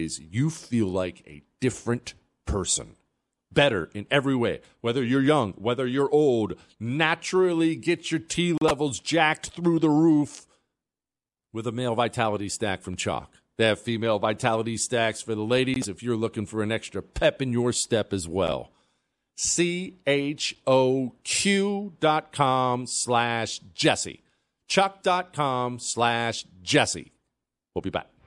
days, you feel like a different person. Better in every way. Whether you're young, whether you're old, naturally get your T levels jacked through the roof with a male vitality stack from Chalk. They have female vitality stacks for the ladies if you're looking for an extra pep in your step as well. CHOQ.com/Jesse. Chuck.com/Jesse. We'll be back.